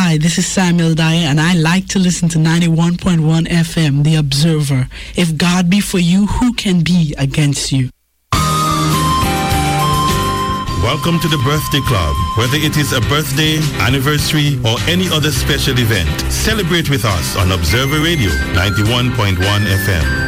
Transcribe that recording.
Hi, this is Samuel Dyer, and I like to listen to 91.1 FM, The Observer. If God be for you, who can be against you? Welcome to the Birthday Club. Whether it is a birthday, anniversary, or any other special event, celebrate with us on Observer Radio 91.1 FM.